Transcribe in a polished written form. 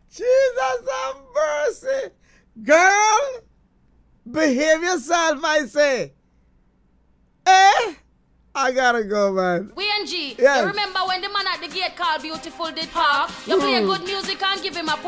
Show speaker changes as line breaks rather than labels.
Jesus have mercy. Girl, behave yourself, I say. Eh? I gotta go, man.
WNG,
yes.
You remember when the man at the gate called Beautiful did talk? You play good music and give him a